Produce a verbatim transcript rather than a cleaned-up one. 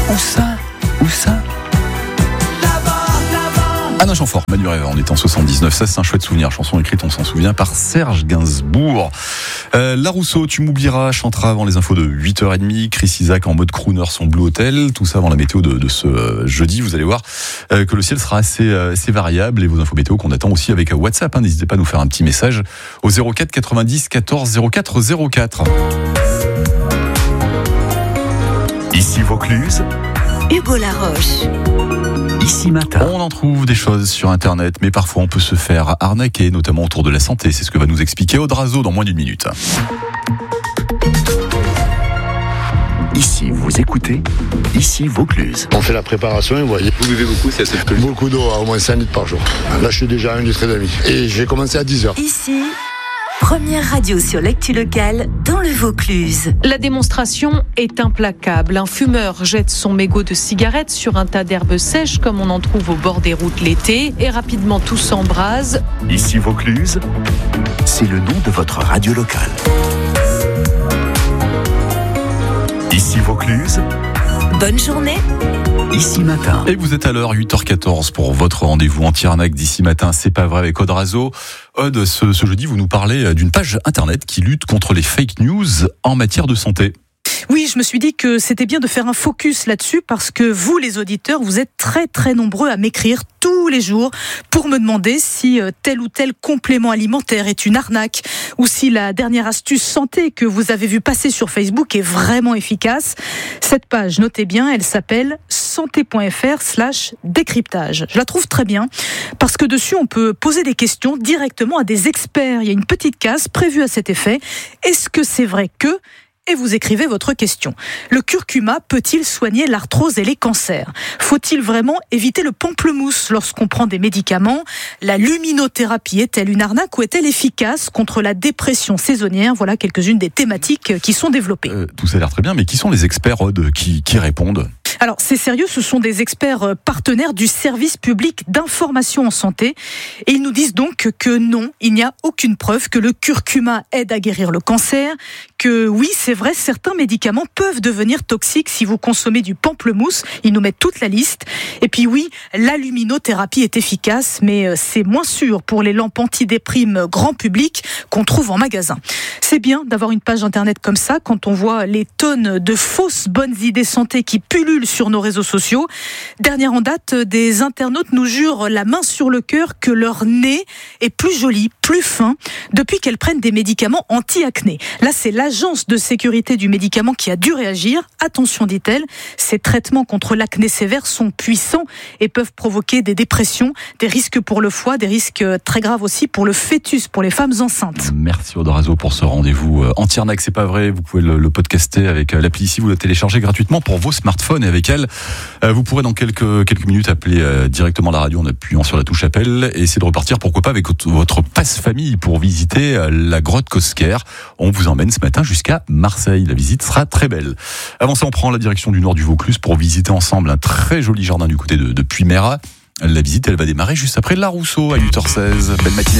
Où ça? Où ça? Anna Chamfort, Manu Rêve, on est en soixante-dix-neuf, ça c'est un chouette souvenir, chanson écrite, on s'en souvient, par Serge Gainsbourg. Euh, La Rousseau, Tu m'oublieras, chantera avant les infos de huit heures trente, Chris Isaak en mode crooner, son Blue Hotel, tout ça avant la météo de, de ce euh, jeudi. Vous allez voir euh, que le ciel sera assez, euh, assez variable, et vos infos météo qu'on attend aussi avec WhatsApp, hein, n'hésitez pas à nous faire un petit message au zéro quatre quatre-vingt-dix quatorze zéro quatre zéro quatre. Ici Vaucluse, Hugo Laroche. Ici Matin. On en trouve des choses sur Internet, mais parfois on peut se faire arnaquer, notamment autour de la santé. C'est ce que va nous expliquer Audrazo dans moins d'une minute. Ici vous écoutez, ici Vaucluse. On fait la préparation et vous voyez. Vous buvez beaucoup, c'est assez peu. Beaucoup d'eau, au moins cinq litres par jour. Là, je suis déjà à un litre et demi. Et j'ai commencé à dix heures. Ici, première radio sur l'actu locale dans le Vaucluse. La démonstration est implacable. Un fumeur jette son mégot de cigarette sur un tas d'herbes sèches comme on en trouve au bord des routes l'été et rapidement tout s'embrase. Ici Vaucluse, c'est le nom de votre radio locale. Ici Vaucluse, Bonne journée. Ici Matin. Et vous êtes à l'heure huit heures quatorze pour votre rendez-vous anti-arnaque d'Ici Matin. C'est pas vrai avec Audrazo. Aude, ce, ce jeudi, vous nous parlez d'une page Internet qui lutte contre les fake news en matière de santé. Oui, je me suis dit que c'était bien de faire un focus là-dessus parce que vous, les auditeurs, vous êtes très très nombreux à m'écrire tous les jours pour me demander si tel ou tel complément alimentaire est une arnaque ou si la dernière astuce santé que vous avez vu passer sur Facebook est vraiment efficace. Cette page, notez bien, elle s'appelle santé.fr slash décryptage. Je la trouve très bien parce que dessus, on peut poser des questions directement à des experts. Il y a une petite case prévue à cet effet. Est-ce que c'est vrai que... Et vous écrivez votre question. Le curcuma peut-il soigner l'arthrose et les cancers ? Faut-il vraiment éviter le pamplemousse lorsqu'on prend des médicaments ? La luminothérapie est-elle une arnaque ou est-elle efficace contre la dépression saisonnière ? Voilà quelques-unes des thématiques qui sont développées. Euh, tout ça a l'air très bien, mais qui sont les experts, Aude, qui, qui répondent ? Alors, c'est sérieux, ce sont des experts partenaires du service public d'information en santé. Et ils nous disent donc que non, il n'y a aucune preuve que le curcuma aide à guérir le cancer, que oui, c'est vrai, certains médicaments peuvent devenir toxiques si vous consommez du pamplemousse. Ils nous mettent toute la liste. Et puis oui, la luminothérapie est efficace, mais c'est moins sûr pour les lampes antidéprime grand public qu'on trouve en magasin. C'est bien d'avoir une page internet comme ça quand on voit les tonnes de fausses bonnes idées santé qui pullulent sur nos réseaux sociaux. Dernière en date, des internautes nous jurent la main sur le cœur que leur nez est plus joli, plus fin, depuis qu'elles prennent des médicaments anti-acné. Là, c'est l'agence de sécurité du médicament qui a dû réagir. Attention, dit-elle, ces traitements contre l'acné sévère sont puissants et peuvent provoquer des dépressions, des risques pour le foie, des risques très graves aussi pour le fœtus, pour les femmes enceintes. Merci Audrazo pour ce rendez-vous anti-arnaque, c'est pas vrai. Vous pouvez le, le podcaster avec l'appli ici, vous le téléchargez gratuitement pour vos smartphones et avec elle, vous pourrez dans quelques, quelques minutes appeler directement la radio en appuyant sur la touche appel et essayer de repartir, pourquoi pas, avec votre passe-famille pour visiter la grotte Cosquer. On vous emmène ce matin jusqu'à Marseille. La visite sera très belle. Avant ça, on prend la direction du nord du Vaucluse pour visiter ensemble un très joli jardin du côté de, de Puy-Mérat. La visite, elle va démarrer juste après La Rousseau à huit heures seize. Belle matinée.